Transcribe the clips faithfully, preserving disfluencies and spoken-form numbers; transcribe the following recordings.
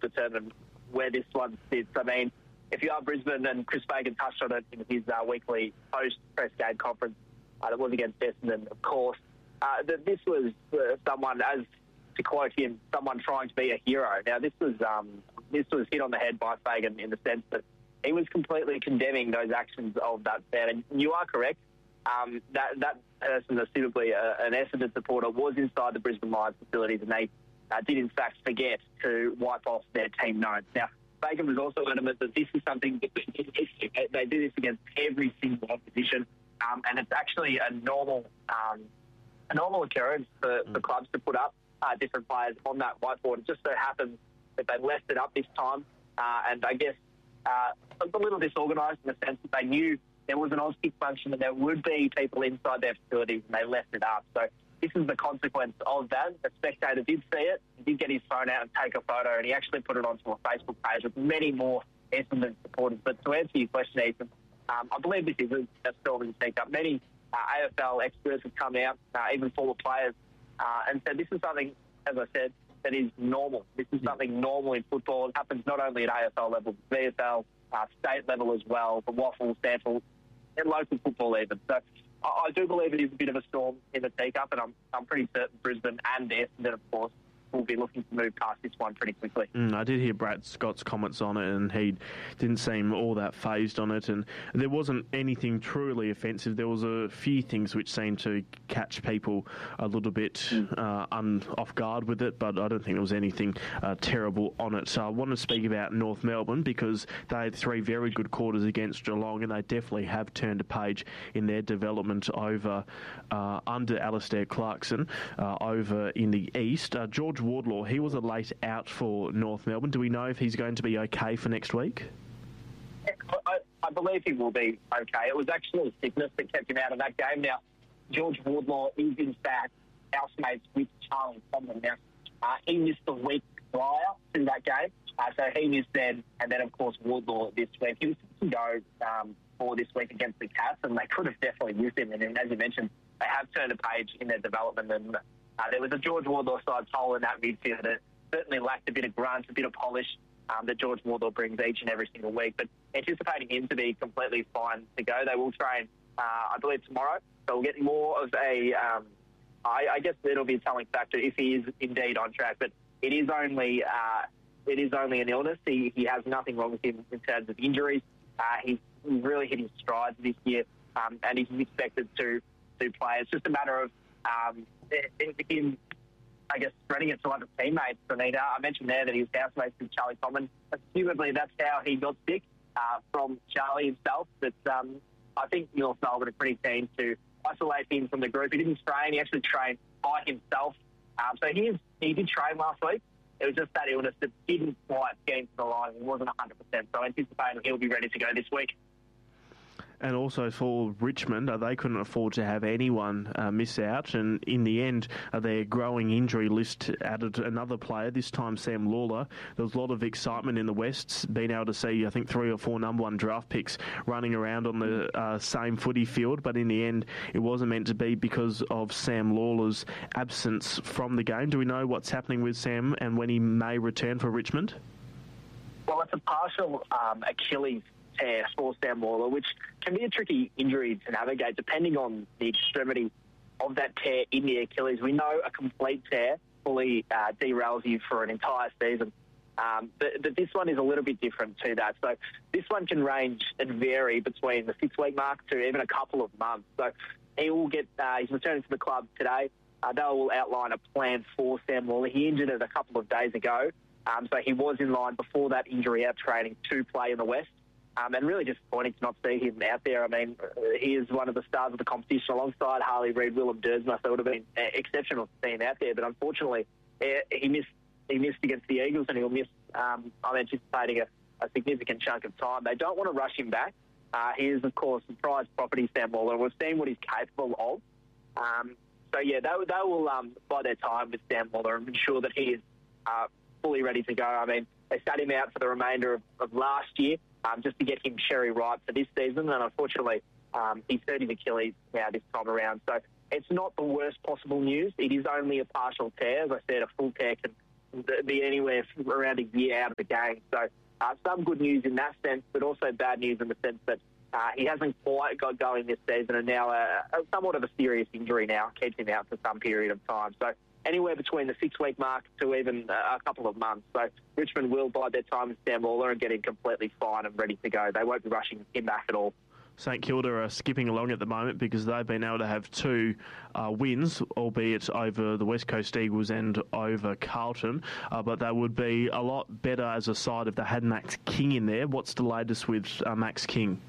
determine where this one sits. I mean, if you are Brisbane, and Chris Fagan touched on it in his uh, weekly post-press game conference uh, that was against Essendon, of course, uh, that this was uh, someone, as to quote him, someone trying to be a hero. Now, this was um, this was hit on the head by Fagan in the sense that he was completely condemning those actions of that fan. And you are correct. Um, that that person, ostensibly uh, an Essendon supporter, was inside the Brisbane Lions facilities, and they uh, did in fact forget to wipe off their team notes. Now, Fagan was also adamant that this is something that they, they do this against every single opposition, um, and it's actually a normal um, a normal occurrence for, mm. for clubs to put up uh, different players on that whiteboard. It just so happens that they left it up this time, uh, and I guess uh, a little disorganised in the sense that they knew there was an Auskick function and there would be people inside their facilities, and they left it up. So this is the consequence of that. The spectator did see it, he did get his phone out and take a photo, and he actually put it onto a Facebook page with many more Essendon supporters. But to answer your question, Ethan, um, I believe this is a, a storm in the teacup. Many uh, A F L experts have come out, uh, even former players, uh, and said this is something, as I said, that is normal. This is something normal in football. It happens not only at A F L level, but V F L, uh, state level as well, the waffle, Stanford, and local football even. So I, I do believe it is a bit of a storm in the teacup, and I'm I'm pretty certain Brisbane and Essendon, of course, will be looking to move past this one pretty quickly. Mm, I did hear Brad Scott's comments on it, and he didn't seem all that fazed on it, and there wasn't anything truly offensive. There was a few things which seemed to catch people a little bit mm. uh, un- off guard with it, but I don't think there was anything uh, terrible on it. So I want to speak about North Melbourne, because they had three very good quarters against Geelong, and they definitely have turned a page in their development over uh, under Alistair Clarkson uh, over in the East. Uh, George Wardlaw, he was a late out for North Melbourne. Do we know if he's going to be okay for next week? I, I believe he will be okay. It was actually sickness that kept him out of that game. Now, George Wardlaw is in fact housemates with Charlie Tomlin. Now, uh, he missed the week prior to that game, uh, so he missed then, and then of course Wardlaw this week. He was to go um, for this week against the Cats, and they could have definitely used him. And as you mentioned, they have turned a page in their development, and Uh, there was a George Wardlaw side hole in that midfield that certainly lacked a bit of grunt, a bit of polish um, that George Wardlaw brings each and every single week. But anticipating him to be completely fine to go, they will train, uh, I believe, tomorrow. So we'll get more of a, um, I, I guess it'll be a telling factor if he is indeed on track. But it is only uh, it is only an illness. He, he has nothing wrong with him in terms of injuries. Uh, he's really hit his strides this year, um, and he's expected to, to play. It's just a matter of Um, him, I guess, spreading it to other teammates. Anita, I mentioned there that he was housemates with Charlie Tomlin. Assumably, that's how he got sick uh, from Charlie himself. But um, I think North Melbourne are pretty keen to isolate him from the group. He didn't train; he actually trained by himself. Um, so he is, he did train last week. It was just that illness that didn't quite get into the line. He wasn't one hundred percent. So I anticipate he'll be ready to go this week. And also for Richmond, uh, they couldn't afford to have anyone uh, miss out, and in the end, uh, their growing injury list added another player, this time Sam Lawler. There was a lot of excitement in the West, being able to see, I think, three or four number one draft picks running around on the uh, same footy field, but in the end, it wasn't meant to be because of Sam Lawler's absence from the game. Do we know what's happening with Sam and when he may return for Richmond? Well, it's a partial um, Achilles tear for Sam Lawler, which can be a tricky injury to navigate depending on the extremity of that tear in the Achilles. We know a complete tear fully uh, derails you for an entire season, um, but, but this one is a little bit different to that. So this one can range and vary between the six-week mark to even a couple of months. So he will get, uh, he's returning to the club today. Uh, they will outline a plan for Sam Lawler. He injured it a couple of days ago, um, so he was in line before that injury out training to play in the West. Um, and really disappointing to not see him out there. I mean, he is one of the stars of the competition alongside Harley Reid, Willem Dersma, so it would have been exceptional to see him out there. But unfortunately, he missed he missed against the Eagles, and he'll miss, um, I'm anticipating, a, a significant chunk of time. They don't want to rush him back. Uh, he is, of course, a prized property, Sam Lawler, and we've seen what he's capable of. Um, so, yeah, they, they will um, buy their time with Sam Lawler and ensure that he is uh, fully ready to go. I mean, they sat him out for the remainder of, of last year, Um, just to get him cherry ripe for this season, and unfortunately um, he's hurt his Achilles now this time around. So it's not the worst possible news. It is only a partial tear. As I said, a full tear can be anywhere from around a year out of the game. So uh, some good news in that sense, but also bad news in the sense that uh, he hasn't quite got going this season, and now a, a somewhat of a serious injury now keeps him out for some period of time. So anywhere between the six-week mark to even a couple of months. So Richmond will bide their time with Sam Lawler and get him completely fine and ready to go. They won't be rushing him back at all. St Kilda are skipping along at the moment because they've been able to have two uh, wins, albeit over the West Coast Eagles and over Carlton. Uh, but they would be a lot better as a side if they had Max King in there. What's the latest with uh, Max King?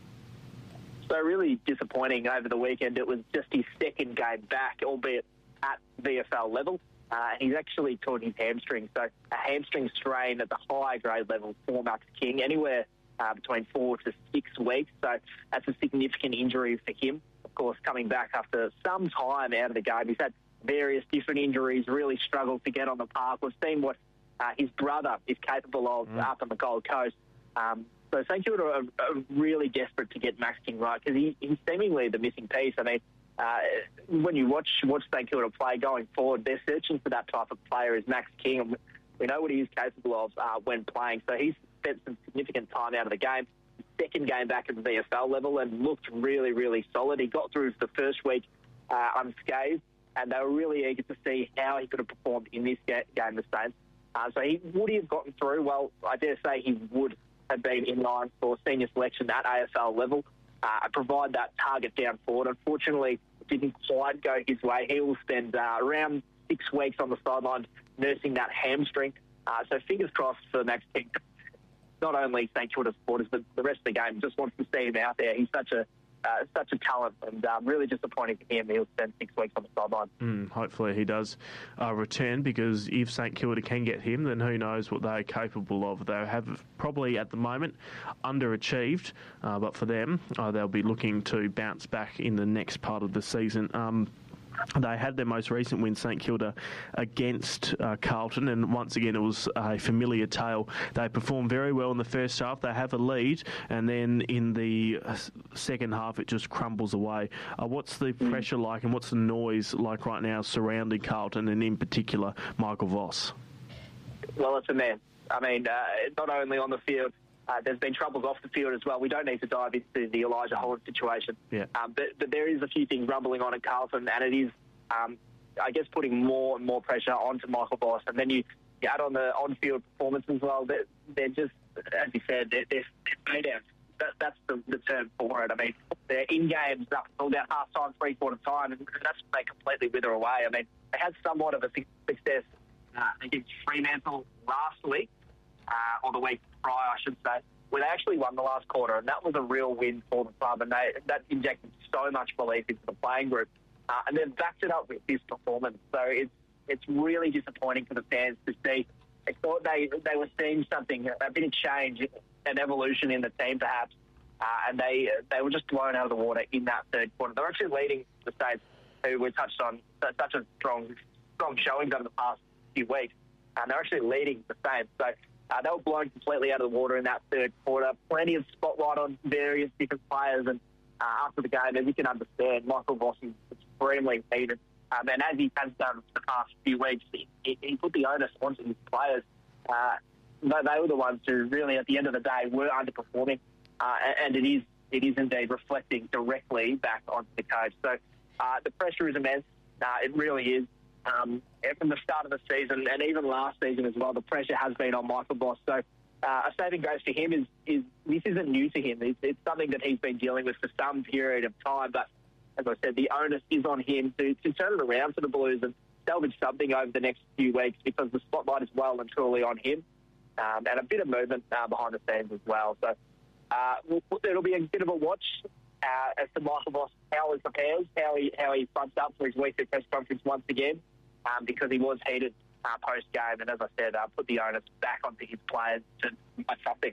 So really disappointing over the weekend. It was just his second game back, albeit at V F L level. Uh, he's actually torn his hamstring. So a hamstring strain at the higher grade level for Max King, anywhere Uh, between four to six weeks. So that's a significant injury for him. Of course, coming back after some time out of the game. He's had various different injuries, really struggled to get on the park. We've seen what uh, his brother is capable of mm. up on the Gold Coast. Um, so St Kilda are, are really desperate to get Max King right because he, he's seemingly the missing piece. I mean, uh, when you watch, watch St Kilda play going forward, they're searching for that type of player as Max King. We know what he is capable of uh, when playing. So he's spent some significant time out of the game. Second game back at the V F L level and looked really, really solid. He got through the first week uh, unscathed, and they were really eager to see how he could have performed in this ga- game, the Saints. Uh, so he would he have gotten through? Well, I dare say he would have been in line for senior selection at A F L level. Uh, provide that target down forward. Unfortunately, it didn't quite go his way. He will spend uh, around six weeks on the sideline nursing that hamstring. Uh, so fingers crossed for Max King. Not only St Kilda supporters, but the rest of the game just wants to see him out there. He's such a uh, such a talent, and um, really disappointing for him. He'll spend six weeks on the sideline. Mm, hopefully he does uh, return, because if St Kilda can get him, then who knows what they're capable of. They have probably at the moment underachieved, uh, but for them, uh, they'll be looking to bounce back in the next part of the season. Um, They had their most recent win, St Kilda, against uh, Carlton, and once again it was a familiar tale. They performed very well in the first half. They have a lead, and then in the second half it just crumbles away. Uh, what's the pressure like, and what's the noise like right now surrounding Carlton, and in particular Michael Voss? Well, it's a man. I mean, uh, not only on the field, Uh, there's been troubles off the field as well. We don't need to dive into the Elijah Holland situation. Yeah. Um, but, but there is a few things rumbling on at Carlton, and it is, um, I guess, putting more and more pressure onto Michael Voss. And then you, you add on the on-field performance as well. They're, they're just, as you said, they're, they're, they're made out. That, that's the, the term for it. I mean, they're in games up until about half-time, three-quarter time, and that's when they completely wither away. I mean, they had somewhat of a success uh, against Fremantle last week. Uh, or the week prior, I should say, where they actually won the last quarter, and that was a real win for the club, and they, that injected so much belief into the playing group. Uh, and they've backed it up with this performance. So it's it's really disappointing for the fans to see. They thought they, they were seeing something, a bit of change, an evolution in the team perhaps, uh, and they they were just blown out of the water in that third quarter. They're actually leading the Saints, who we touched on, such a strong, strong showing over the past few weeks, and they're actually leading the Saints. So Uh, they were blown completely out of the water in that third quarter. Plenty of spotlight on various different players, and uh, after the game, as you can understand, Michael Voss is extremely heated. Um, and as he has done the past few weeks, he, he put the onus onto his players. Uh, they, they were the ones who really, at the end of the day, were underperforming, uh, and it is it is indeed reflecting directly back onto the coach. So uh, the pressure is immense. Uh, it really is. Um, from the start of the season, and even last season as well, the pressure has been on Michael Voss. So uh, a saving grace for him is, is this isn't new to him. It's, it's something that he's been dealing with for some period of time. But as I said, the onus is on him to, to turn it around for the Blues and salvage something over the next few weeks, because the spotlight is well and truly on him, um, and a bit of movement uh, behind the scenes as well. So uh, we'll, it'll be a bit of a watch uh, as to Michael Voss, how he prepares, how he how he fronts up for his weekly press conference once again. Um, because he was heated uh, post-game, and as I said, uh, put the onus back onto his players to do something.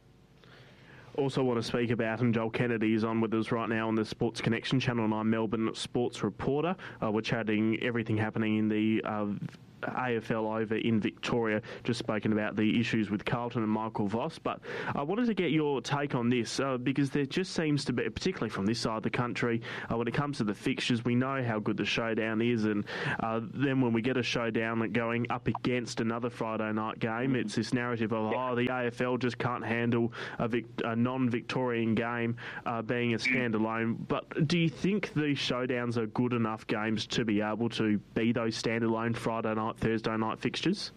Also want to speak about, and Joel Kennedy is on with us right now on the Sports Connection Channel nine Melbourne sports reporter. Uh, we're chatting everything happening in the uh, A F L over in Victoria. Just spoken about the issues with Carlton and Michael Voss, but I wanted to get your take on this uh, because there just seems to be, particularly from this side of the country, uh, when it comes to the fixtures, we know how good the showdown is, and uh, then when we get a showdown going up against another Friday night game, it's this narrative of, oh, the A F L just can't handle a, Vic- a non-Victorian game uh, being a standalone. But do you think these showdowns are good enough games to be able to be those standalone Friday night, Thursday night fixtures?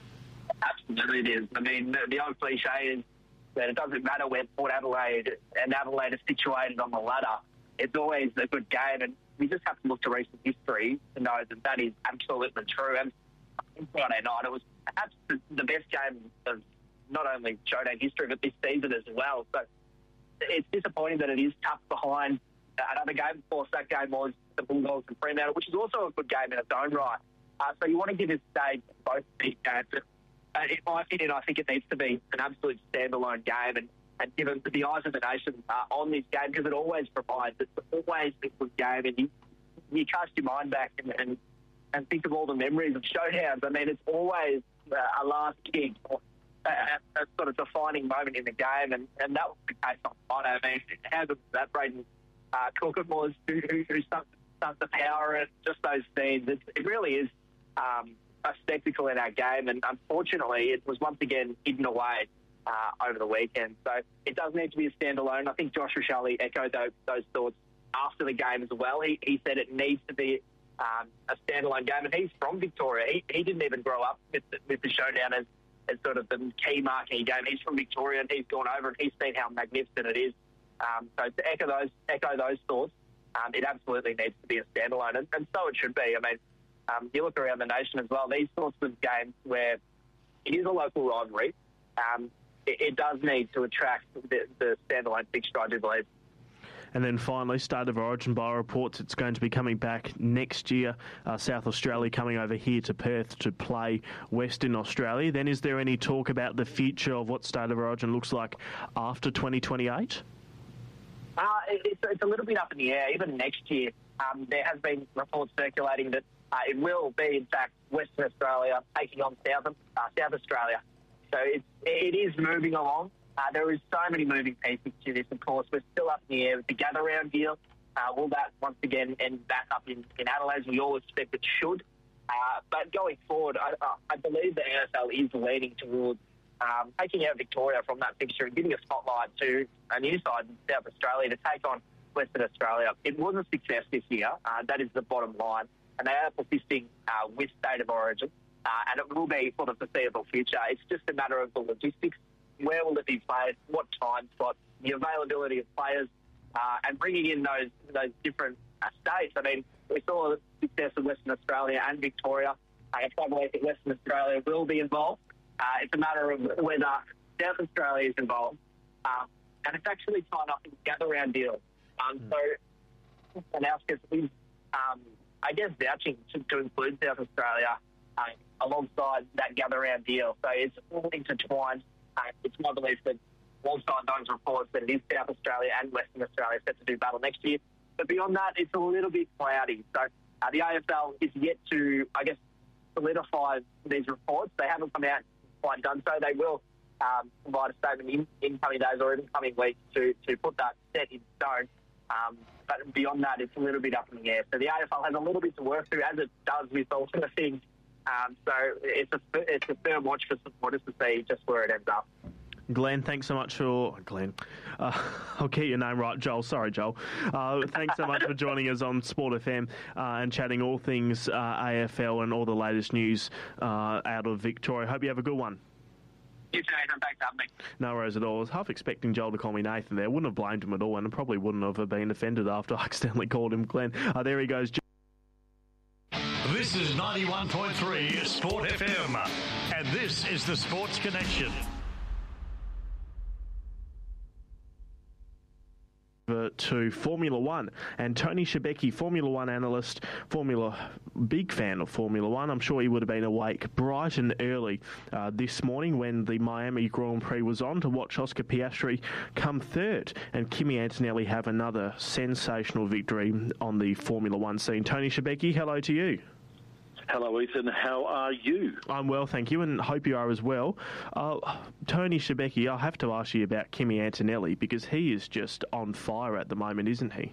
Absolutely it is. I mean, the, the old cliche is that it doesn't matter where Port Adelaide and Adelaide are situated on the ladder. It's always a good game, and we just have to look to recent history to know that that is absolutely true. And Friday night, it was perhaps the, the best game of not only showdown history, but this season as well. So it's disappointing that it is tucked behind another game. Of course, that game was the Bulldogs and Fremantle, which is also a good game in its own right. Uh, so you want to give this stage both big games. But, uh, in my opinion, I think it needs to be an absolute standalone game, and, and given the eyes of the nation uh, on this game, because it always provides. It's always a good game, and you, you cast your mind back and, and, and think of all the memories of showdowns. I mean, it's always uh, a last kick or a, a sort of defining moment in the game, and, and that was the case on Friday. I mean, how good was that Braden uh, Cook was, who, who, who sunk, sunk the power, and just those scenes. It, it really is um, a spectacle in our game, and unfortunately it was once again hidden away uh, over the weekend. So it does need to be a standalone. I think Josh Rashali echoed those, those thoughts after the game as well. He, he said it needs to be um, a standalone game, and he's from Victoria. He, he didn't even grow up with the, with the showdown as, as sort of the key marquee game. He's from Victoria, and he's gone over and he's seen how magnificent it is. Um, so to echo those echo those thoughts, um, it absolutely needs to be a standalone, and, and so it should be. I mean, um, you look around the nation as well, these sorts of games where it is a local rivalry, um, it, it does need to attract the, the standalone fixture, I do believe. And then finally, State of Origin by reports it's going to be coming back next year. Uh, South Australia coming over here to Perth to play Western Australia. Then is there any talk about the future of what State of Origin looks like after twenty twenty-eight? Uh, it's, it's a little bit up in the air. Even next year, um, there has been reports circulating that uh, it will be, in fact, Western Australia taking on South, uh, South Australia. So it's, it is moving along. Uh, there is so many moving pieces to this, of course. We're still up in the air with the gather round deal. Uh, will that once again end back up in, in Adelaide? We all expect it should. Uh, but going forward, I, I believe the N F L is leaning towards um, taking out Victoria from that fixture and giving a spotlight to a new side in South Australia to take on Western Australia. It was a success this year. Uh, that is the bottom line. And they are persisting uh, with State of Origin. Uh, and it will be for the foreseeable future. It's just a matter of the logistics. Where will it be played? What time slot? The availability of players, uh, and bringing in those those different uh, states. I mean, we saw the success of Western Australia and Victoria. I believe that Western Australia will be involved. Uh, it's a matter of whether South Australia is involved, um, and it's actually signed up in gather round deals. Um, mm. So, Anauskas is, um, I guess, vouching to, to include South Australia uh, alongside that gather round deal. So it's all intertwined. Uh, it's my belief that alongside those reports that it is South Australia and Western Australia set to do battle next year. But beyond that, it's a little bit cloudy. So uh, the A F L is yet to, I guess, solidify these reports. They haven't come out quite done so. They will um, provide a statement in, in coming days or in coming weeks to, to put that set in stone. Um, but beyond that, it's a little bit up in the air. So the A F L has a little bit to work through, as it does with all sort of things. Um, so it's a it's a firm watch for supporters to see just where it ends up. Glenn, thanks so much for... Glenn, uh, I'll get your name right, Joel. Sorry, Joel. Uh, thanks so much for joining us on Sport F M uh, and chatting all things uh, A F L and all the latest news uh, out of Victoria. Hope you have a good one. You too, Nathan. Thanks for having me. No worries at all. I was half expecting Joel to call me Nathan there. Wouldn't have blamed him at all, and I probably wouldn't have been offended after I accidentally called him Glenn. Uh, there he goes. This is ninety-one point three Sport F M, and this is the Sports Connection. To Formula One, and Tony Shebeki, Formula One analyst, Formula big fan of Formula One. I'm sure he would have been awake bright and early uh, this morning when the Miami Grand Prix was on to watch Oscar Piastri come third and Kimi Antonelli have another sensational victory on the Formula One scene. Tony Shebeki, hello to you. Hello, Ethan. How are you? I'm well, thank you, and hope you are as well. Uh, Tony Shebeki, I'll have to ask you about Kimi Antonelli because he is just on fire at the moment, isn't he?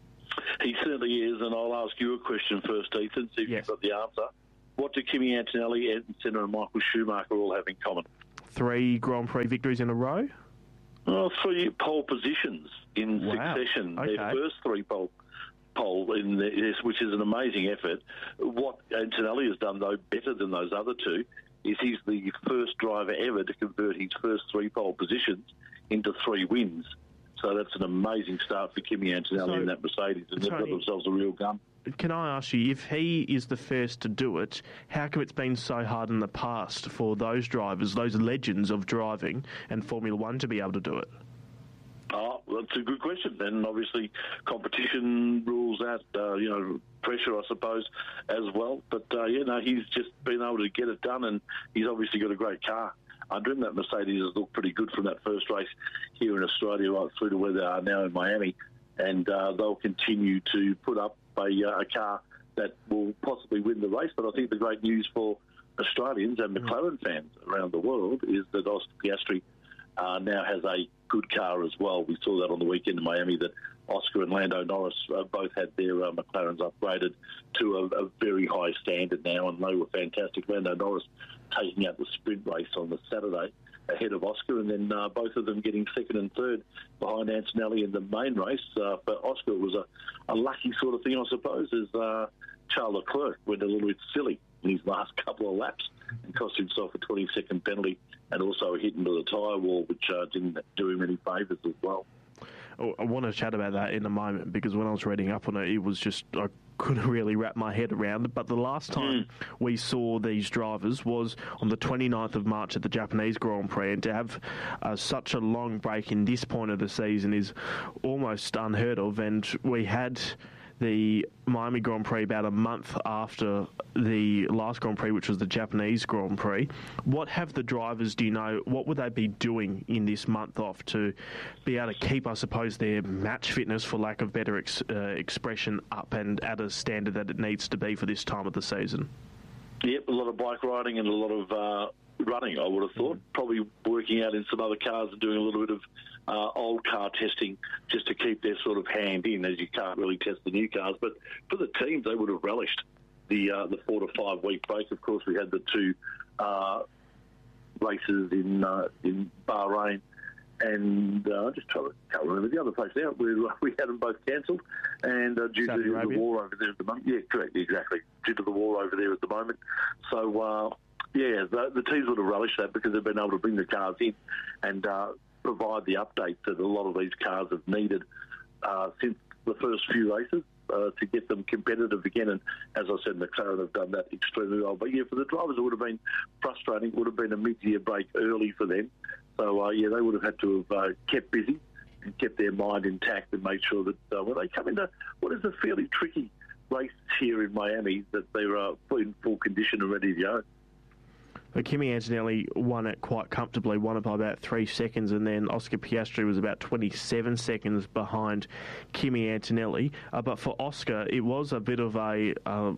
He certainly is, and I'll ask you a question first, Ethan, see if yes. you've got the answer. What do Kimi Antonelli, Ayrton Senna and Michael Schumacher all have in common? Three Grand Prix victories in a row? Well, three pole positions in wow. succession. Okay. Their first three pole pole in the, which is an amazing effort. What Antonelli has done, though, better than those other two, is he's the first driver ever to convert his first three pole positions into three wins. So that's an amazing start for Kimi Antonelli so, in that Mercedes, and they've got themselves a real gun. Can I ask you, if he is the first to do it, how come it's been so hard in the past for those drivers, those legends of driving and Formula One, to be able to do it? Oh, that's a good question. And obviously competition rules out, uh, you know, pressure, I suppose, as well. But, uh, you know, he's just been able to get it done, and he's obviously got a great car under him. That Mercedes has looked pretty good from that first race here in Australia right through to where they are now in Miami. And uh, they'll continue to put up a, uh, a car that will possibly win the race. But I think the great news for Australians and McLaren fans around the world is that Oscar Piastri uh, now has a good car as well. We saw that on the weekend in Miami, that Oscar and Lando Norris uh, both had their uh, McLarens upgraded to a, a very high standard now, and they were fantastic. Lando Norris taking out the sprint race on the Saturday ahead of Oscar, and then uh, both of them getting second and third behind Antonelli in the main race. Uh, for Oscar, it was a, a lucky sort of thing, I suppose, as uh, Charles Leclerc went a little bit silly in his last couple of laps and cost himself a twenty-second penalty and also a hit into the tyre wall, which uh, didn't do him any favours as well. I want to chat about that in a moment, because when I was reading up on it, it was just, I couldn't really wrap my head around it. But the last time mm. we saw these drivers was on the twenty-ninth of March at the Japanese Grand Prix, and to have uh, such a long break in this point of the season is almost unheard of. And we had the Miami Grand Prix about a month after the last Grand Prix, which was the Japanese Grand Prix. What have the drivers, do you know, what would they be doing in this month off to be able to keep, I suppose, their match fitness, for lack of better ex- uh, expression, up and at a standard that it needs to be for this time of the season? Yep, a lot of bike riding and a lot of uh, running, I would have thought. Probably working out in some other cars and doing a little bit of Uh, old car testing just to keep their sort of hand in, as you can't really test the new cars. But for the teams, they would have relished the uh, the four to five week break. Of course, we had the two uh, races in uh, in Bahrain, and uh, I just try to can't remember the other place now. We we had them both cancelled, and uh, due Saudi to Arabia. The war over there at the moment. Yeah, correct, exactly. Due to the war over there at the moment. So. Uh, yeah, the, the teams would have relished that, because they've been able to bring the cars in and uh, provide the updates that a lot of these cars have needed uh, since the first few races uh, to get them competitive again. And as I said, McLaren have done that extremely well. But yeah, for the drivers, it would have been frustrating. It would have been a mid-year break early for them. So uh, yeah, they would have had to have uh, kept busy and kept their mind intact and made sure that uh, when they come into what is a fairly tricky race here in Miami, that they're uh, in full condition and ready to go. But Kimi Antonelli won it quite comfortably, won it by about three seconds, and then Oscar Piastri was about twenty-seven seconds behind Kimi Antonelli. Uh, but for Oscar, it was a bit of a uh,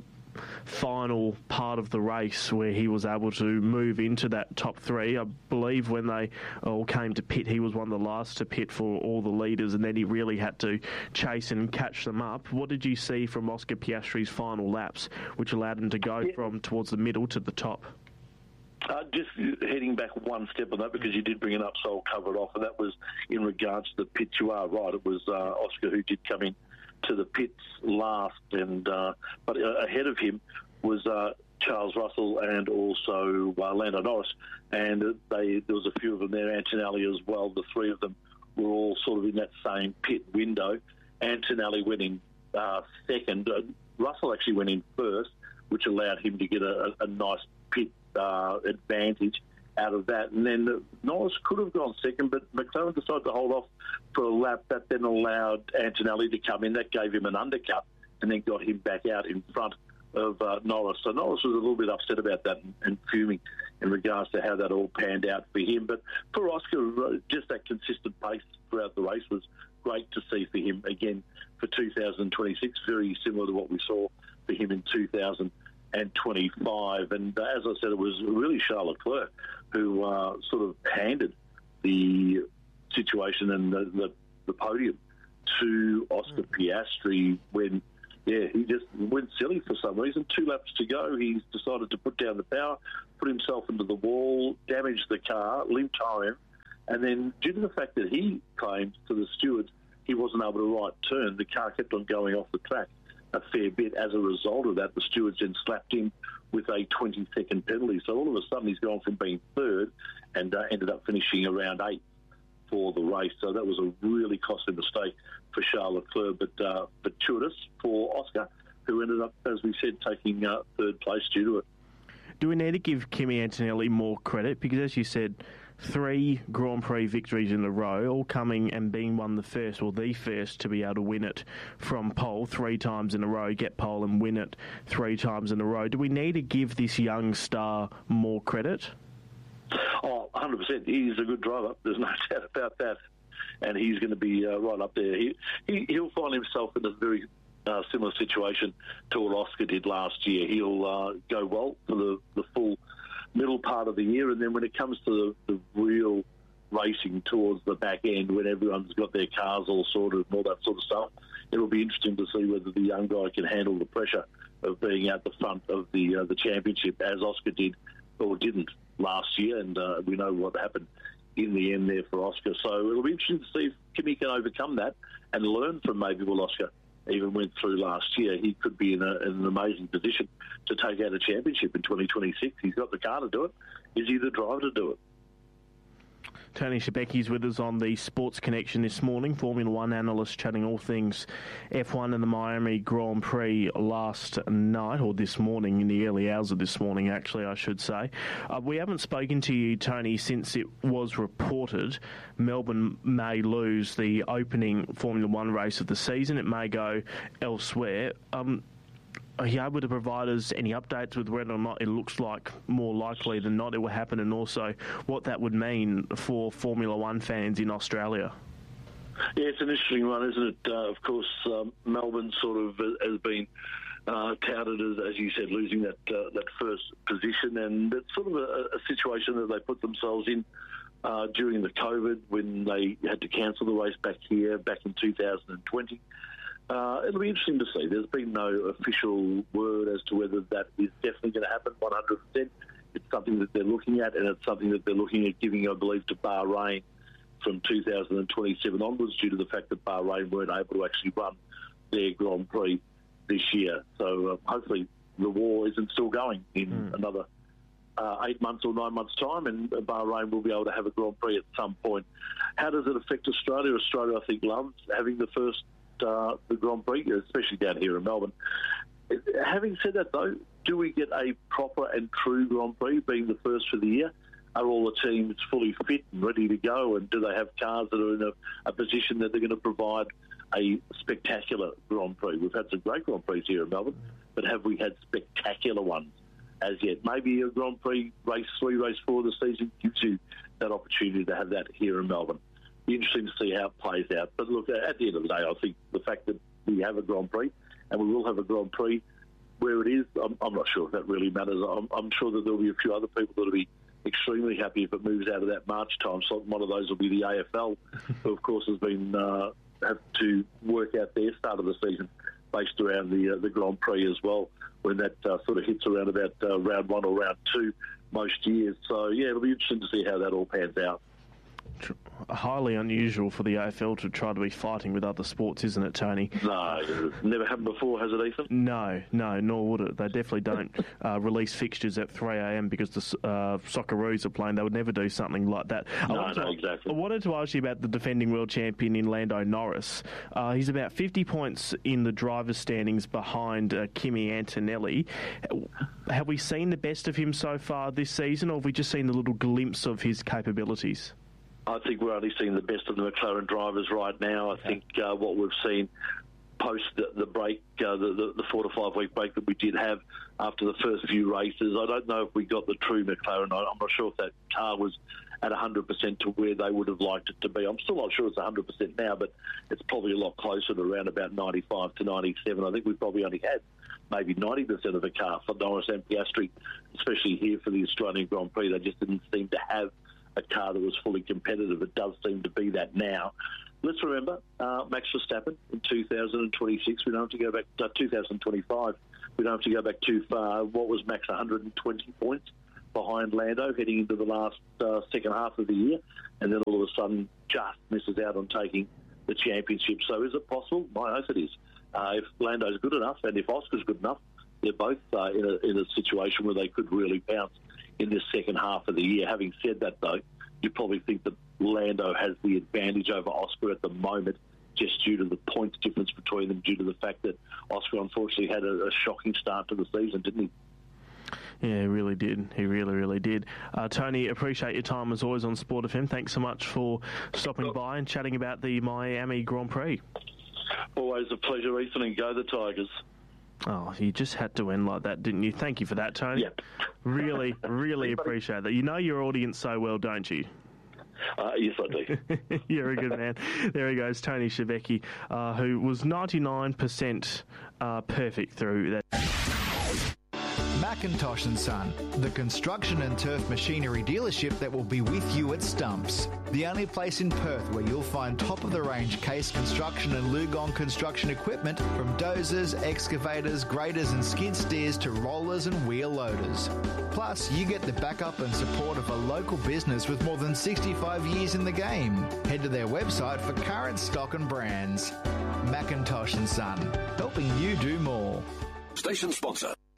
final part of the race where he was able to move into that top three. I believe when they all came to pit, he was one of the last to pit for all the leaders, and then he really had to chase and catch them up. What did you see from Oscar Piastri's final laps, which allowed him to go yeah. from towards the middle to the top? Uh, just heading back one step on that, because you did bring it up, so I'll cover it off, and that was in regards to the pits. You are right, it was uh, Oscar who did come in to the pits last, and uh, but uh, ahead of him was uh, Charles Russell and also uh, Lando Norris, and they there was a few of them there, Antonelli as well. The three of them were all sort of in that same pit window. Antonelli went in uh, second. Uh, Russell actually went in first, which allowed him to get a, a, a nice pit Uh, advantage out of that. And then Norris could have gone second, but McLaren decided to hold off for a lap. That then allowed Antonelli to come in. That gave him an undercut and then got him back out in front of uh, Norris. So Norris was a little bit upset about that and, and fuming in regards to how that all panned out for him. But for Oscar, just that consistent pace throughout the race was great to see for him again for two thousand twenty-six, very similar to what we saw for him in two thousand and twenty-five. And uh, as I said, it was really Charles Leclerc who uh, sort of handed the situation and the, the, the podium to Oscar Piastri when, yeah, he just went silly for some reason. Two laps to go, he's decided to put down the power, put himself into the wall, damaged the car, limped home, and then due to the fact that he claimed to the stewards he wasn't able to right turn, the car kept on going off the track a fair bit. As a result of that, the stewards then slapped him with a twenty-second penalty. So all of a sudden he's gone from being third and uh, ended up finishing around eighth for the race. So that was a really costly mistake for Charles Leclerc, but uh, fortuitous for Oscar, who ended up, as we said, taking uh, third place due to it. Do we need to give Kimi Antonelli more credit? Because as you said, three Grand Prix victories in a row, all coming and being one the first, or the first, to be able to win it from pole three times in a row, get pole and win it three times in a row. Do we need to give this young star more credit? Oh, one hundred percent. He's a good driver. There's no doubt about that. And he's going to be uh, right up there. He, he, he'll find himself in a very uh, similar situation to what Oscar did last year. He'll uh, go well for the, the full middle part of the year, and then when it comes to the, the real racing towards the back end, when everyone's got their cars all sorted and all that sort of stuff, it'll be interesting to see whether the young guy can handle the pressure of being at the front of the uh, the championship, as Oscar did or didn't last year, and uh, we know what happened in the end there for Oscar. So it'll be interesting to see if Kimi can overcome that and learn from maybe what Oscar even went through last year. He could be in, a, in an amazing position to take out a championship in twenty twenty-six. He's got the car to do it. Is he the driver to do it? Tony Shebecki's with us on the Sports Connection this morning, Formula One analyst, chatting all things F one and the Miami Grand Prix last night, or this morning, in the early hours of this morning, actually, I should say. Uh, we haven't spoken to you, Tony, since it was reported Melbourne may lose the opening Formula One race of the season. It may go elsewhere. Um, Are you able to provide us any updates with whether or not it looks like more likely than not it will happen, and also what that would mean for Formula One fans in Australia? Yeah, it's an interesting one, isn't it? Uh, of course, um, Melbourne sort of has been uh, touted as, as you said, losing that uh, that first position, and it's sort of a, a situation that they put themselves in uh, during the COVID when they had to cancel the race back here back in two thousand twenty. Uh, it'll be interesting to see. There's been no official word as to whether that is definitely going to happen one hundred percent. It's something that they're looking at, and it's something that they're looking at giving, I believe, to Bahrain from two thousand twenty-seven onwards, due to the fact that Bahrain weren't able to actually run their Grand Prix this year. So uh, hopefully the war isn't still going in mm. another uh, eight months or nine months' time, and Bahrain will be able to have a Grand Prix at some point. How does it affect Australia? Australia, I think, loves having the first Uh, the Grand Prix, especially down here in Melbourne. Having said that, though, do we get a proper and true Grand Prix, being the first for the year? Are all the teams fully fit and ready to go? And do they have cars that are in a, a position that they're going to provide a spectacular Grand Prix? We've had some great Grand Prix here in Melbourne, but have we had spectacular ones as yet? Maybe a Grand Prix race three, race four of the season gives you that opportunity to have that here in Melbourne. Interesting to see how it plays out. But look, at the end of the day, I think the fact that we have a Grand Prix, and we will have a Grand Prix where it is, I'm, I'm not sure if that really matters. I'm, I'm sure that there'll be a few other people that'll be extremely happy if it moves out of that March time slot. One of those will be the A F L, who of course has been uh, have to work out their start of the season based around the uh, the Grand Prix as well, when that uh, sort of hits around about uh, round one or round two most years. So yeah, it'll be interesting to see how that all pans out. Highly unusual for the A F L to try to be fighting with other sports, isn't it, Tony? No, it's never happened before, has it, Ethan? No, no, nor would it. They definitely don't uh, release fixtures at three a.m. because the uh, Socceroos are playing. They would never do something like that. No, I no, to, exactly. I wanted to ask you about the defending world champion in Lando Norris. Uh, he's about fifty points in the driver's standings behind uh, Kimi Antonelli. Have we seen the best of him so far this season, or have we just seen a little glimpse of his capabilities? I think we're only seeing the best of the McLaren drivers right now. I okay. think uh, what we've seen post the, the break, uh, the, the, the four to five week break that we did have after the first few races, I don't know if we got the true McLaren. I'm not sure if that car was at one hundred percent to where they would have liked it to be. I'm still not sure it's one hundred percent now, but it's probably a lot closer to around about ninety-five to ninety-seven. I think we've probably only had maybe ninety percent of the car for Norris and Piastri, especially here for the Australian Grand Prix. They just didn't seem to have a car that was fully competitive. It does seem to be that now. Let's remember, uh, Max Verstappen in two thousand twenty-six, we don't have to go back to uh, two thousand twenty-five, we don't have to go back too far. What was Max, one hundred twenty points behind Lando heading into the last uh, second half of the year, and then all of a sudden just misses out on taking the championship. So is it possible? My oath it is. Uh, if Lando's good enough and if Oscar's good enough, they're both uh, in, a, in a situation where they could really bounce in this second half of the year. Having said that, though, you probably think that Lando has the advantage over Oscar at the moment, just due to the points difference between them, due to the fact that Oscar unfortunately had a, a shocking start to the season, didn't he? Yeah, he really did. He really, really did. Uh, Tony, appreciate your time as always on Sport F M. Thanks so much for stopping by and chatting about the Miami Grand Prix. Always a pleasure, Ethan, and go the Tigers. Oh, you just had to end like that, didn't you? Thank you for that, Tony. Yep. Really, really appreciate that. You know your audience so well, don't you? Uh, yes, I do. You're a good man. There he goes, Tony Shebeki, uh, who was ninety-nine percent uh, perfect through that. Macintosh and Son, the construction and turf machinery dealership that will be with you at Stumps. The only place in Perth where you'll find top-of-the-range Case construction and Lugong construction equipment, from dozers, excavators, graders and skid steers to rollers and wheel loaders. Plus, you get the backup and support of a local business with more than sixty-five years in the game. Head to their website for current stock and brands. Macintosh and Son, helping you do more. Station sponsor.